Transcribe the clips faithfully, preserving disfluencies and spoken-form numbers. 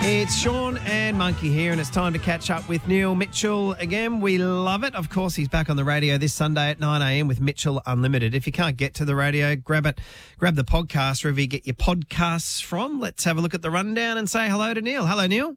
It's Sean and Monkey here, and it's time to catch up with Neil Mitchell again. We love it. Of course, he's back on the radio this Sunday at nine a.m. with Mitchell Unlimited. If you can't get to the radio, grab it, grab the podcast wherever you get your podcasts from. Let's have a look at the rundown and say hello to Neil. Hello, Neil.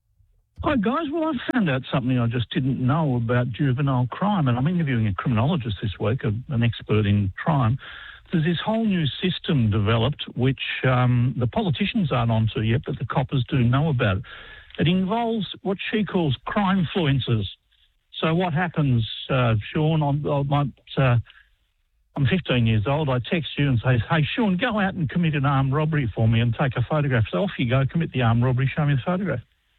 Hi, guys. Well, I found out something I just didn't know about juvenile crime, and I'm interviewing a criminologist this week, a, an expert in crime. There's this whole new system developed which um, the politicians aren't onto yet, but the coppers do know about it. It involves what she calls crime-fluencers. So what happens, uh, Sean, I'm, I might, uh, I'm fifteen years old, I text you and say, hey, Sean, go out and commit an armed robbery for me and take a photograph. So off you go, commit the armed robbery, show me the photograph.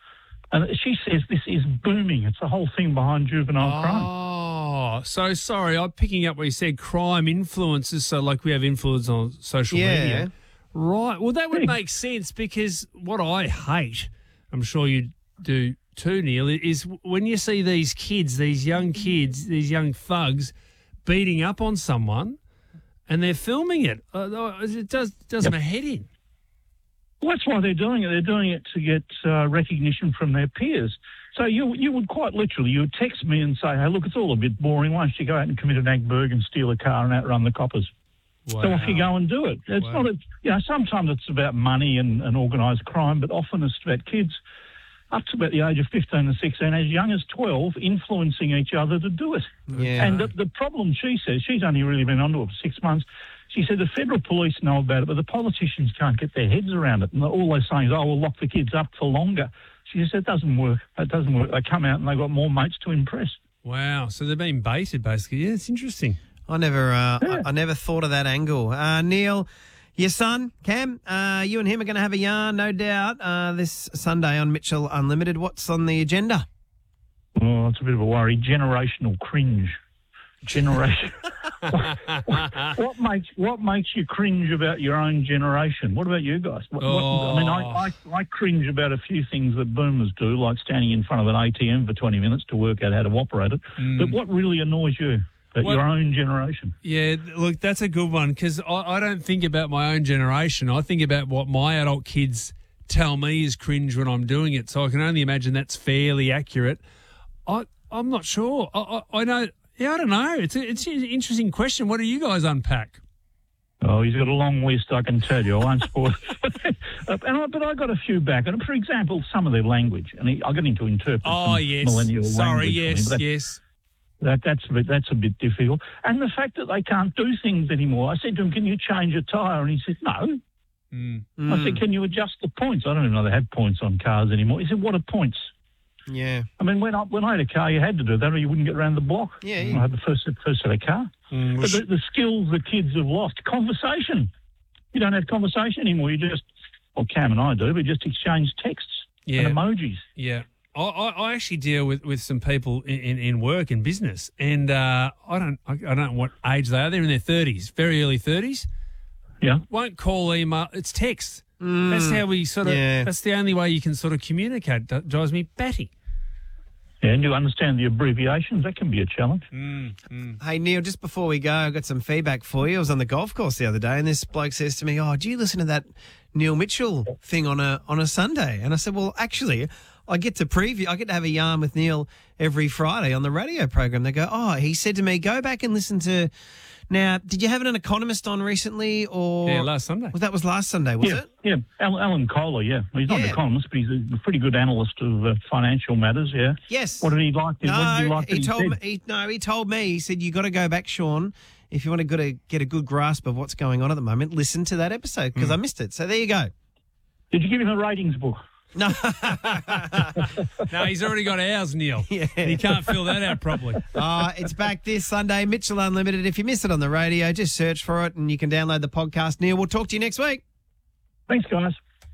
And she says this is booming. It's the whole thing behind juvenile oh. crime. Oh, so sorry. I'm picking up what you said, crime influences, so like we have influence on social Yeah. media. Right. Well, that would make sense because what I hate, I'm sure you do too, Neil, is when you see these kids, these young kids, these young thugs beating up on someone and they're filming it. Uh, It does, does Yep. my head in. Well, that's why they're doing it. They're doing it to get uh, recognition from their peers. So you you would quite literally, you would text me and say, hey, look, it's all a bit boring. Why don't you go out and commit an Agberg and steal a car and outrun the coppers? Wow. So off you go and do it. It's Wow. not, a, you know, sometimes it's about money and, and organised crime, but often it's about kids up to about the age of fifteen and sixteen, as young as twelve, influencing each other to do it. Yeah. And the, the problem, she says, she's only really been onto it for six months. She said the federal police know about it, but the politicians can't get their heads around it. And all they're saying is, oh, we'll lock the kids up for longer. She said, it doesn't work. It doesn't work. They come out and they've got more mates to impress. Wow. So they're being baited, basically. Yeah, it's interesting. I never, uh, Yeah. I, I never thought of that angle. Uh, Neil, your son, Cam, uh, you and him are going to have a yarn, no doubt, uh, this Sunday on Mitchell Unlimited. What's on the agenda? Oh, it's a bit of a worry. Generational cringe. Generation. what, what makes what makes you cringe about your own generation? What about you guys? What, Oh. what, I mean, I, I, I cringe about a few things that boomers do, like standing in front of an A T M for twenty minutes to work out how to operate it. Mm. But what really annoys you about Well- your own generation? Yeah, look, that's a good one because I, I don't think about my own generation. I think about what my adult kids tell me is cringe when I'm doing it. So I can only imagine that's fairly accurate. I, I'm not sure. I, I, I know. Yeah, I don't know. It's a, it's an interesting question. What do you guys unpack? Oh, he's got a long list, I can tell you. I won't spoil it. and I, but I got a few back. And for example, some of their language. And he, I got into interpret Oh, some yes. millennial Sorry, language. for him, yes, but that- yes. That, that's a bit that's a bit difficult. And the fact that they can't do things anymore. I said to him, can you change a tyre? And he said, no. Mm. I said, can you adjust the points? I don't even know they have points on cars anymore. He said, what are points? Yeah. I mean, when I, when I had a car, you had to do that or you wouldn't get around the block. Yeah, I yeah. had the first, first set of car. Mm, But the, the skills the kids have lost. Conversation. You don't have conversation anymore. You just, well, Cam and I do, we just exchange texts Yeah. and emojis. Yeah. I, I I actually deal with, with some people in, in, in work and business, and uh, I don't I, I don't know what age they are. They're in their thirties, very early thirties. Yeah. Won't call, email. It's text. That's how we sort of. yeah. That's the only way you can sort of communicate. That drives me batty. Yeah, and you understand the abbreviations. That can be a challenge. Mm, mm. Hey, Neil, just before we go, I've got some feedback for you. I was on the golf course the other day, and this bloke says to me, oh, do you listen to that Neil Mitchell thing on a on a Sunday? And I said, well, actually, I get to preview, I get to have a yarn with Neil every Friday on the radio program. They go, oh, he said to me, go back and listen to... Now, did you have an economist on recently, or... Yeah, last Sunday. Well, that was last Sunday, was yeah, it? yeah. Al- Alan Kohler, yeah. He's not Yeah. an economist, but he's a pretty good analyst of uh, financial matters, yeah. Yes. What did he like? No, what did he like that he told said? me. He, no, he told me. He said you got to go back, Sean, if you want to go to get a good grasp of what's going on at the moment. Listen to that episode because I missed it. So there you go. Did you give him a ratings book? No, No, he's already got ours, Neil. Yeah. He can't fill that out properly. uh, it's back this Sunday, Mitchell Unlimited. If you miss it on the radio, just search for it and you can download the podcast. Neil, we'll talk to you next week. Thanks, guys.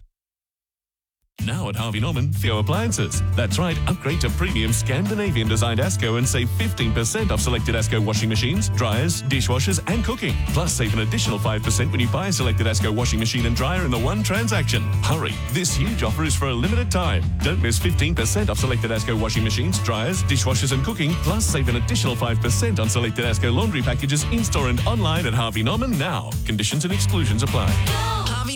Now at Harvey Norman, Theo Appliances. That's right, upgrade to premium Scandinavian designed Asco and save fifteen percent off selected Asco washing machines, dryers, dishwashers and cooking. Plus save an additional five percent when you buy a selected Asco washing machine and dryer in the one transaction. Hurry, this huge offer is for a limited time. Don't miss fifteen percent off selected Asco washing machines, dryers, dishwashers and cooking. Plus save an additional five percent on selected Asco laundry packages in-store and online at Harvey Norman now. Conditions and exclusions apply. Harvey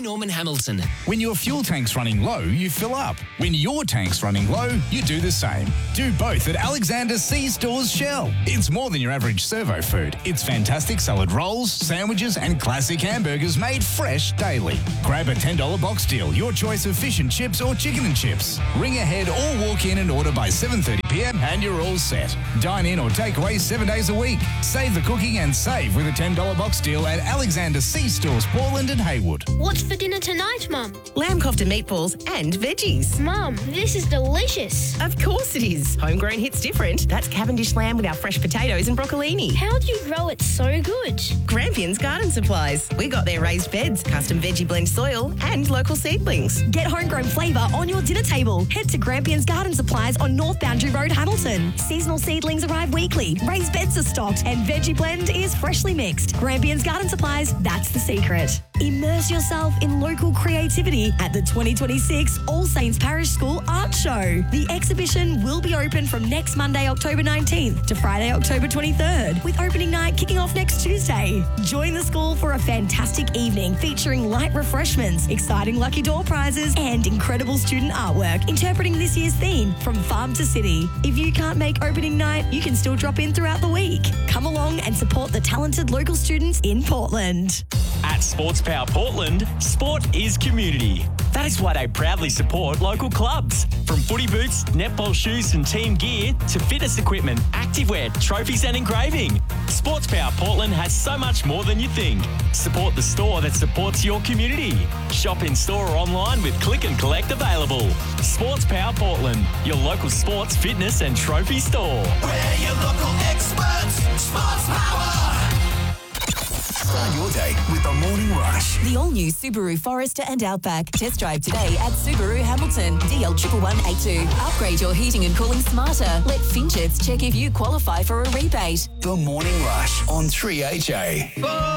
Norman Hamilton. When your fuel tank's running low, you fill up. When your tank's running low, you do the same. Do both at Alexander C Stores Shell. It's more than your average servo food. It's fantastic salad rolls, sandwiches and classic hamburgers made fresh daily. Grab a ten dollars box deal, your choice of fish and chips or chicken and chips. Ring ahead or walk in and order by seven thirty p m and you're all set. Dine in or take away seven days a week. Save the cooking and save with a ten dollars box deal at Alexander C Stores, Portland and Haywood. What's for dinner tonight, Mum? Lamb kofta meatballs and veggies. Mum, this is delicious. Of course it is. Homegrown hits different. That's Cavendish lamb with our fresh potatoes and broccolini. How do you grow it so good? Grampians Garden Supplies. We got their raised beds, custom veggie blend soil and local seedlings. Get homegrown flavour on your dinner table. Head to Grampians Garden Supplies on North Boundary Road, Hamilton. Seasonal seedlings arrive weekly. Raised beds are stocked and veggie blend is freshly mixed. Grampians Garden Supplies, that's the secret. Immerse yourself in local creativity at the twenty twenty-six All Saints Parish School Art Show. The exhibition will be open from next Monday, October nineteenth to Friday, October twenty-third, with opening night kicking off next Tuesday. Join the school for a fantastic evening featuring light refreshments, exciting lucky door prizes, and incredible student artwork interpreting this year's theme from farm to city. If you can't make opening night, you can still drop in throughout the week. Come along and support the talented local students in Portland. At Sports Power Portland, sport is community. That is why they proudly support local clubs. From footy boots, netball shoes and team gear to fitness equipment, activewear, trophies and engraving. Sports Power Portland has so much more than you think. Support the store that supports your community. Shop in store or online with click and collect available. Sports Power Portland, your local sports, fitness and trophy store. We're your local experts, Sports Power. Start your day with the Morning Rush. The all-new Subaru Forester and Outback. Test drive today at Subaru Hamilton. D L one one one eight two. Upgrade your heating and cooling smarter. Let Finchets check if you qualify for a rebate. The Morning Rush on three H A.